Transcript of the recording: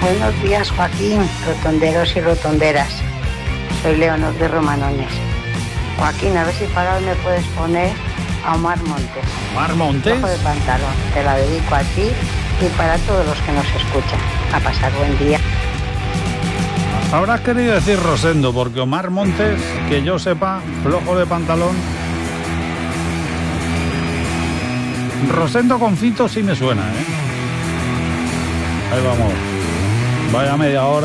Buenos días, Joaquín, rotonderos y rotonderas. Soy Leonor de Romanones. Joaquín, a ver si para hoy me puedes poner a Omar Montes. ¿Omar Montes? Ojo de pantalón. Te la dedico a ti y para todos los que nos escuchan. A pasar buen día. Habrás querido decir Rosendo, porque Omar Montes, que yo sepa, flojo de pantalón. Rosendo con Fito sí me suena, ¿eh? Ahí vamos. Vaya media hora.